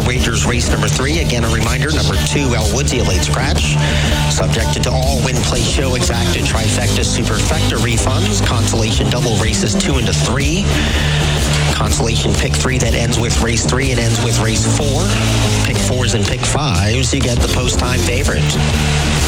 wagers race number 3. Again, a reminder, number 2, El Woodsy, a late scratch. Subjected to all win, play, show, exacta, trifecta, superfecta refunds. Consolation double races 2 into 3. Consolation pick 3 that ends with race 3 and ends with race 4. Pick 4s and pick 5s, you get the post time favorite.